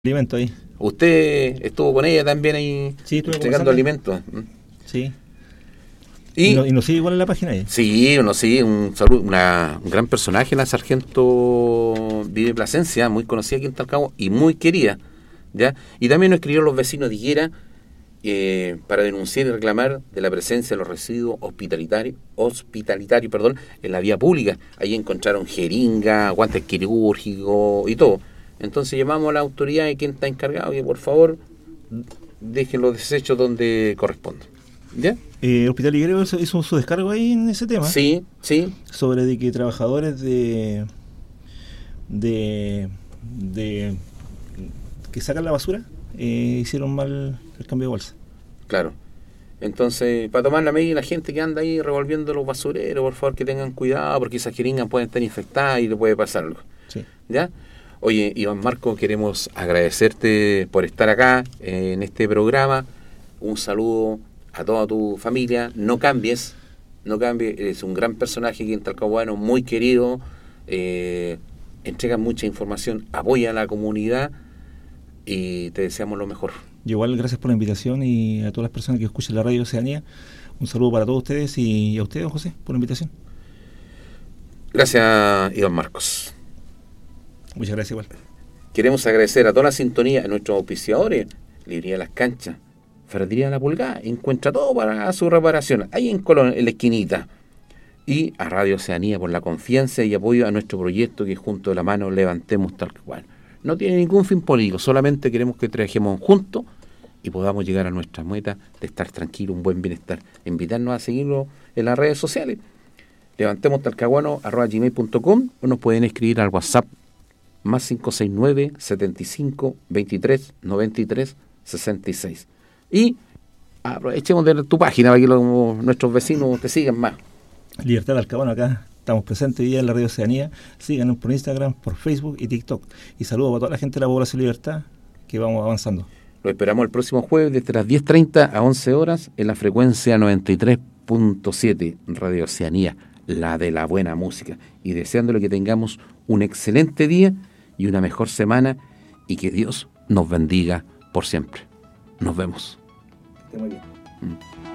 Alimento ahí. Usted estuvo con ella también ahí, Sí, estuve entregando alimentos. Sí. Y nos sigue igual en la página ahí. sí, un saludo, un gran personaje, la sargento Vive Plasencia, muy conocida aquí en Talcahuano y muy querida, ¿ya? Y también nos escribieron los vecinos de Higuera para denunciar y reclamar de la presencia de los residuos hospitalarios, en la vía pública. Ahí encontraron jeringa, guantes quirúrgicos y todo. Entonces llamamos a la autoridad y quien está encargado que por favor dejen los desechos donde corresponde. ¿Ya? El Hospital Higuero hizo su descargo ahí en ese tema. Sí. Sobre de que trabajadores de que sacan la basura hicieron mal el cambio de bolsa. Claro. Entonces, para tomar la medida, la gente que anda ahí revolviendo los basureros, por favor que tengan cuidado, porque esas jeringas pueden estar infectadas y le puede pasar algo. Sí. ¿Ya? Oye, Iván Marco, queremos agradecerte por estar acá en este programa. Un saludo a toda tu familia. No cambies, eres un gran personaje aquí en Talcahuano, muy querido, entrega mucha información, apoya a la comunidad y te deseamos lo mejor. Y igual, gracias por la invitación y a todas las personas que escuchan la radio Oceanía. Un saludo para todos ustedes y a ustedes, José, por la invitación. Gracias, Iván Marcos. Muchas gracias igual. Queremos agradecer a toda la sintonía, a nuestros auspiciadores, Librería Las Canchas, Ferretería La Pulgada, encuentra todo para su reparación, ahí en Colón, en la esquinita. Y a Radio Oceanía por la confianza y apoyo a nuestro proyecto que junto de la mano levantemos Talcahuano. No tiene ningún fin político, solamente queremos que trabajemos juntos y podamos llegar a nuestra meta de estar tranquilos, un buen bienestar. Invitarnos a seguirlo en las redes sociales. Levantemos talcahuano@gmail.com o nos pueden escribir al WhatsApp más 569 75 23 93 66. Y aprovechemos de tu página para que nuestros vecinos te sigan más. Libertad Talcahuano, acá estamos presentes hoy día en la radio Oceanía. Síganos por Instagram, por Facebook y TikTok. Y saludos a toda la gente de la población Libertad, que vamos avanzando. Lo esperamos el próximo jueves desde las 10:30 a 11 horas en la frecuencia 93.7 Radio Oceanía, la de la buena música. Y deseándole que tengamos un excelente día y una mejor semana y que Dios nos bendiga por siempre. Nos vemos. Que esté muy bien.